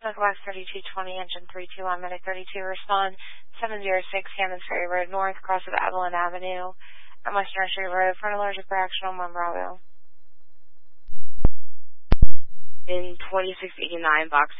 Northwest 3220, engine 321, medic 32, respond 706 Hammond Ferry Road North, cross of Avalon Avenue, and Western Street Road, front allergic reaction on 1 Bravo. In 2689, box